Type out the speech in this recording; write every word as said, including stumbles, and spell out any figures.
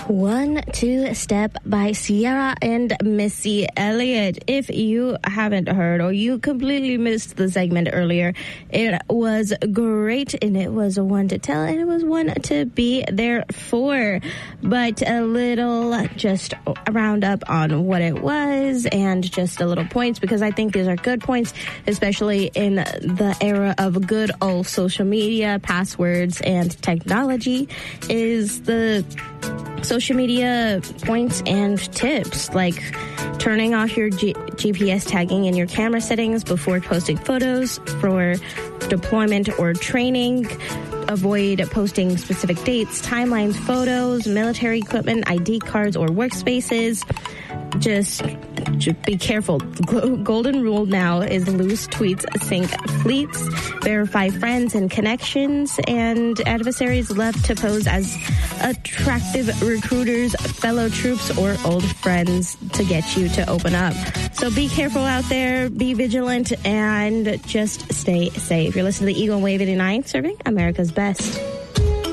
One Two Step by Ciara and Missy Elliott. If you haven't heard or you completely missed the segment earlier, it was great and it was one to tell and it was one to be there for. But a little just a roundup on what it was and just a little points, because I think these are good points, especially in the era of good old social media, passwords, and technology, is the social media points and tips, like turning off your G- GPS tagging in your camera settings before posting photos for deployment or training. Avoid posting specific dates, timelines, photos, military equipment, I D cards, or workspaces. Just, just be careful. Golden rule now is lose tweets, sync fleets, verify friends and connections, and adversaries love to pose as attractive recruiters, fellow troops, or old friends to get you to open up. So be careful out there, be vigilant, and just stay safe. You're listening to the Eagle Wave eighty-nine, serving America's best.